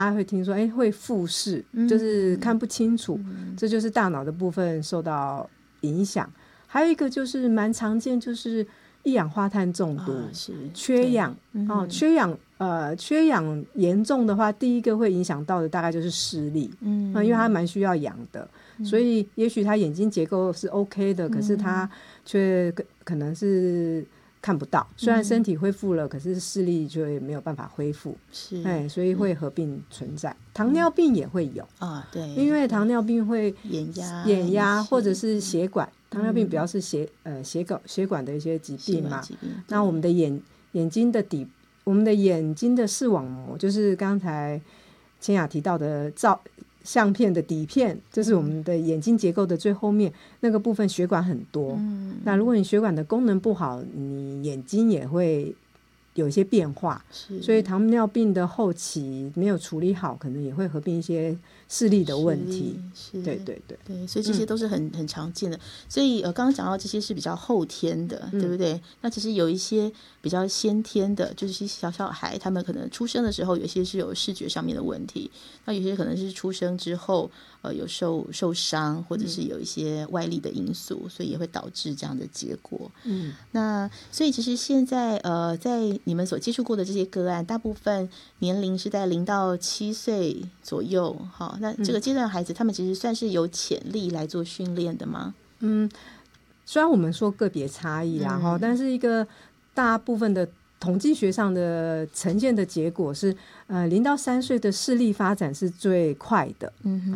大家会听说会复视，就是看不清楚，这就是大脑的部分受到影响。还有一个就是蛮常见，就是一氧化碳中毒，缺氧缺氧严重的话，第一个会影响到的大概就是视力，因为它蛮需要氧的，所以也许他眼睛结构是 OK 的，可是他却可能是看不到，虽然身体恢复了，可是视力就没有办法恢复，所以会合并存在。糖尿病也会有对，因为糖尿病会眼压或者是血管，糖尿病主要是血管的一些疾病嘛。那我们的眼睛的我们的眼睛的视网膜，就是刚才千雅提到的相片的底片，就是我们的眼睛结构的最后面那个部分血管很多，那如果你血管的功能不好，你眼睛也会有一些变化，所以糖尿病的后期没有处理好，可能也会合并一些视力的问题。对， 所以这些都是很常见的。所以刚刚讲到这些是比较后天的，对不对？那其实有一些比较先天的，就是小孩他们可能出生的时候有些是有视觉上面的问题，那有些可能是出生之后有受伤，或者是有一些外力的因素，所以也会导致这样的结果。那所以其实现在在你们所接触过的这些个案，大部分年龄是在0到7岁左右。好，那这个阶段的孩子，他们其实算是有潜力来做训练的吗？ 虽然我们说个别差异啦，但是一个大部分的统计学上的呈现的结果是，0到3岁的视力发展是最快的。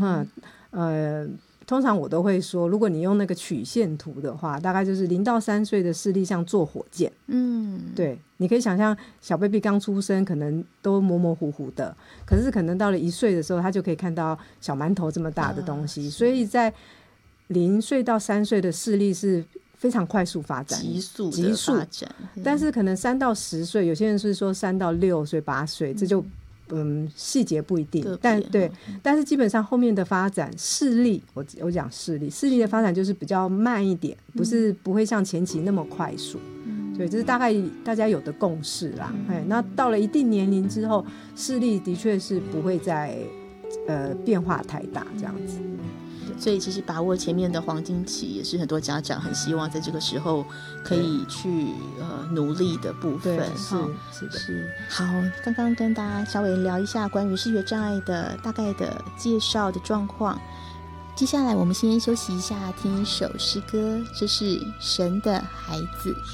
通常我都会说，如果你用那个曲线图的话，大概就是0到3岁的视力像坐火箭。对，你可以想象小 baby 刚出生可能都模模糊糊的，可是可能到了1岁的时候，他就可以看到小馒头这么大的东西，所以在0岁到3岁的视力是非常快速发展， 急速的发展。 但是可能3到10岁，有些人是说3到6岁、8岁，这就细节不一定，但是基本上后面的发展视力，我讲视力的发展就是比较慢一点，不会像前期那么快速。对，这是大概大家有的共识啦。那到了一定年龄之后，视力的确是不会再变化太大这样子。 所以其实把握前面的黄金期也是很多家长很希望在这个时候可以去努力的部分。 是。 好，刚刚跟大家稍微聊一下关于视觉障碍的大概的介绍的状况，接下来我们先休息一下，听一首诗歌，这是神的孩子。